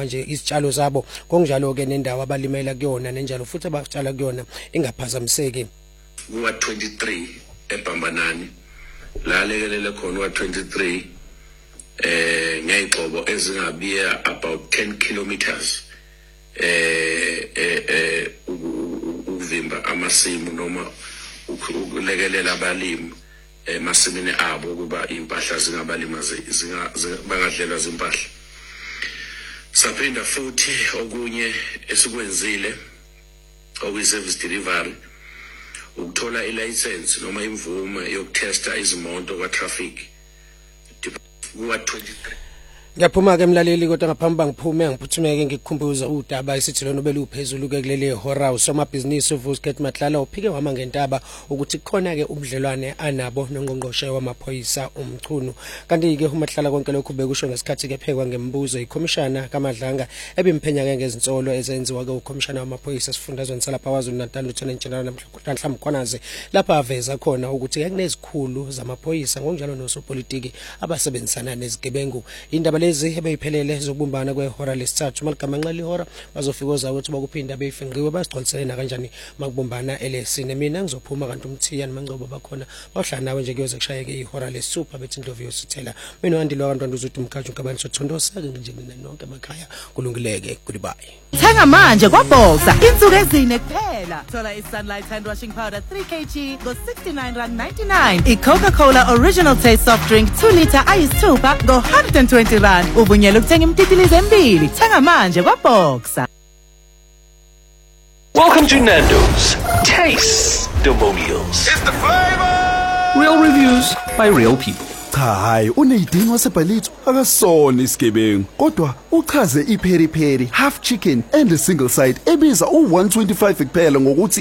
manje izitshalo zabo konjalo ke nendawo abalimela kuyona nenjalo futhi abatshala kuyona ingaphazamiseki. Kuwa 23 eBhambanani la lekelele khona wa 23 ngeyixobo ezingabiya about 10 kilometers uvimba amasimu noma ukulekelela abalimi emasimini abo kuba impahla zingabalimazi bangadlelwa zimpahla. Saphinda futhi okunye esikwenzile okuyi-service delivery ukuthola i-license noma imvume yokutesta izimoto kwa-traffic kuwa 23. Ngiyaphuma ke emlaleli kodwa ngaphambi bangiphume ngiphuthumeke ngikukhumbuza udaba isithi lona beluphezulu ke kuleli hora usomabhizinisi uVusket Matlala uphike wama ngentaba ukuthi khona ke ubudlelwane anabo nongqongqoshe wamaphoyisa umchunu. Kanti ke uMatlala konke lokhu bekusho ngesikhathi ke phekwa ngembuzo ikhomishana kaMadlanga ebimphenya ke ngezinsolo ezenziwa ke ukhomishana wamaphoyisa sifundazweni salapha kwaZulu Natal Lieutenant General Nhlanhla Mkhwanazi lapha aveza khona ukuthi kunezikhulu zamaphoyisa ngonjalo nosopolitiki abasebenzisana nezigebengu. Indaba lezi ebeyiphelele zokubumbana kwehora lesithathu maligamanxa lihora bazofika ozayo ukuthi bakuphinda beyifinqiwe basigcwaliselena kanjani makubumbana elesine. Mina ngizophuma kanti umthiyani Mangcobo bakhona bahlala nawe nje kuyoze kushayeke ihora lesupha bethi Ndlovu yosithela. Mina wandilo abantwana uzuthi umkhathi unkabani sothondosa ke nje mina nonke emakhaya kulungileke. Goodbye. Thenga manje kwaBoxer insuku ezine kuphela. Thola i-Sunlight hand washing powder 3 kg go 69.99. I-Coca-Cola Original Taste soft drink 2 liter ayisithupha go 120 rand. Uvunyelwe ukuthenga imtitilizo embili. Thenga manje kwaBoxer. Welcome to Nando's. Taste the meals. It's the flavor. Real reviews by real people. Cha hayi uneyidingo wasebhalitho akasona isigebengu kodwa uchaze iperi peri half chicken and a single side ebiza u125 kuphela ngokuthi